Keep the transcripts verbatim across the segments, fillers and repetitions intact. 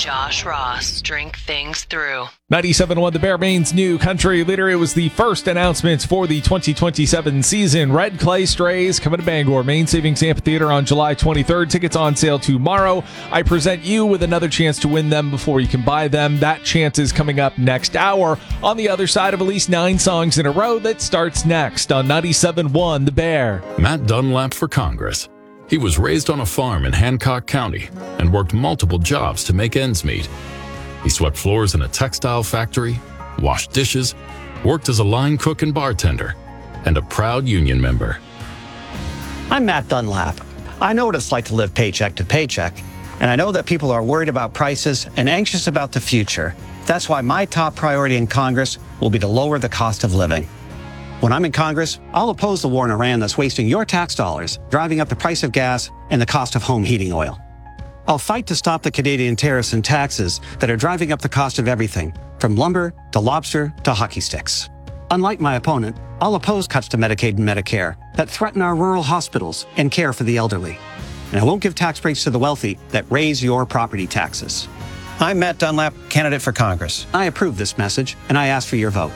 Josh Ross, Drink Things Through. ninety-seven point one The Bear, Maine's new country leader. It was the first announcements for the twenty twenty-seven season. Red Clay Strays coming to Bangor, Maine Savings Amphitheater on July twenty-third. Tickets on sale tomorrow. I present you with another chance to win them before you can buy them. That chance is coming up next hour on the other side of at least nine songs in a row that starts next on ninety-seven point one The Bear. Matt Dunlap for Congress. He was raised on a farm in Hancock County and worked multiple jobs to make ends meet. He swept floors in a textile factory, washed dishes, worked as a line cook and bartender, and a proud union member. I'm Matt Dunlap. I know what it's like to live paycheck to paycheck, and I know that people are worried about prices and anxious about the future. That's why my top priority in Congress will be to lower the cost of living. When I'm in Congress, I'll oppose the war in Iran that's wasting your tax dollars, driving up the price of gas and the cost of home heating oil. I'll fight to stop the Canadian tariffs and taxes that are driving up the cost of everything, from lumber to lobster to hockey sticks. Unlike my opponent, I'll oppose cuts to Medicaid and Medicare that threaten our rural hospitals and care for the elderly. And I won't give tax breaks to the wealthy that raise your property taxes. I'm Matt Dunlap, candidate for Congress. I approve this message, and I ask for your vote.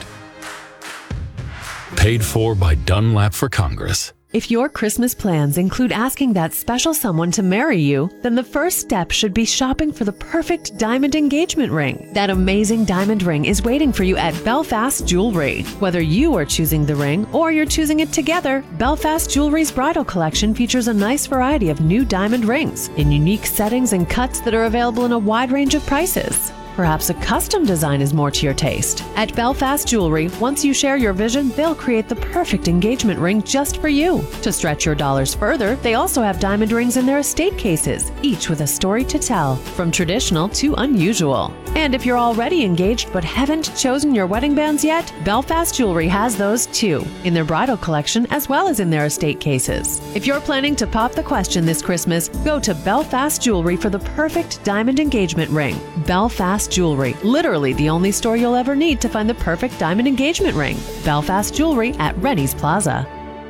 Paid for by Dunlap for Congress. If your Christmas plans include asking that special someone to marry you, then the first step should be shopping for the perfect diamond engagement ring. That amazing diamond ring is waiting for you at Belfast Jewelry. Whether you are choosing the ring or you're choosing it together, Belfast Jewelry's bridal collection features a nice variety of new diamond rings in unique settings and cuts that are available in a wide range of prices. Perhaps a custom design is more to your taste. At Belfast Jewelry, once you share your vision, they'll create the perfect engagement ring just for you. To stretch your dollars further, they also have diamond rings in their estate cases, each with a story to tell, from traditional to unusual. And if you're already engaged but haven't chosen your wedding bands yet, Belfast Jewelry has those too, in their bridal collection as well as in their estate cases. If you're planning to pop the question this Christmas, go to Belfast Jewelry for the perfect diamond engagement ring. Belfast Jewelry, literally the only store you'll ever need to find the perfect diamond engagement ring. Belfast Jewelry at Rennie's Plaza.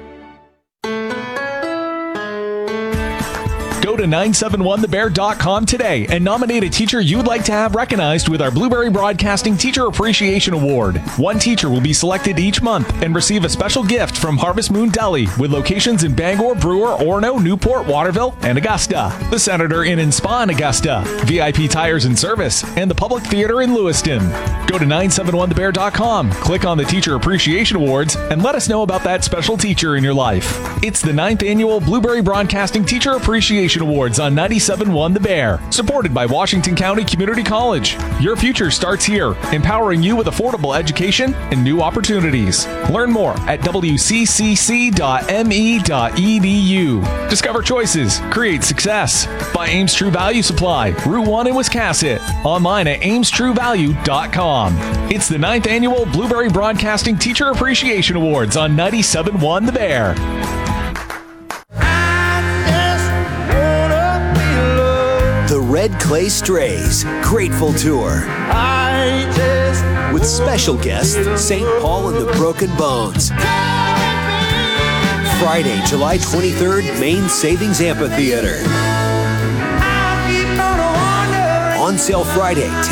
Go to nine seven one the bear dot com today and nominate a teacher you'd like to have recognized with our Blueberry Broadcasting Teacher Appreciation Award. One teacher will be selected each month and receive a special gift from Harvest Moon Deli with locations in Bangor, Brewer, Orono, Newport, Waterville, and Augusta. The Senator Inn and Spa in Augusta, V I P Tires and Service, and the Public Theater in Lewiston. Go to nine seven one the bear dot com, click on the Teacher Appreciation Awards, and let us know about that special teacher in your life. It's the ninth Annual Blueberry Broadcasting Teacher Appreciation Awards on ninety-seven point one The Bear, supported by Washington County Community College. Your future starts here, empowering you with affordable education and new opportunities. Learn more at w c c c dot m e dot e d u. Discover choices, create success. By Ames True Value Supply, Route one in Wiscasset. Online at ames true value dot com. It's the ninth Annual Blueberry Broadcasting Teacher Appreciation Awards on ninety-seven point one The Bear. The Red Clay Strays Grateful Tour. With special guests, Saint Paul and the Broken Bones. Friday, July twenty-third, Maine Savings Amphitheater. On sale Friday,